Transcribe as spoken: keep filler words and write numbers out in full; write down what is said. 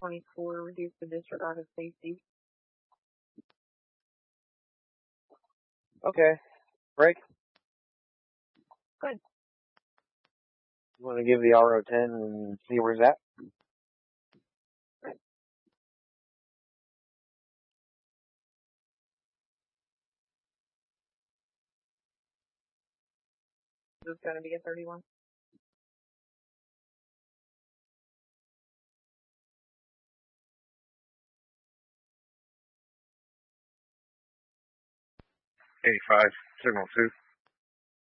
twenty-four, reduce the disregard of safety. Okay. Break. Good. You want to give the R O ten and see where it's at? This is going to be a thirty-one. eighty-five, signal two.